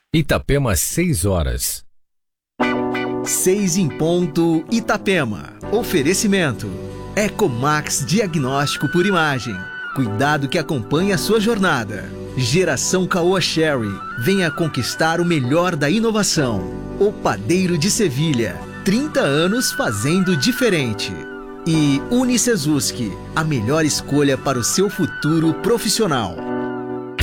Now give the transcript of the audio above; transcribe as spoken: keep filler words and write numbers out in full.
Itapema, seis horas. Seis em ponto, Itapema. Oferecimento. Ecomax Diagnóstico por Imagem. Cuidado que acompanha a sua jornada. Geração Caoa Sherry. Venha conquistar o melhor da inovação. O Padeiro de Sevilha. trinta anos fazendo diferente. E Unicesuski. A melhor escolha para o seu futuro profissional.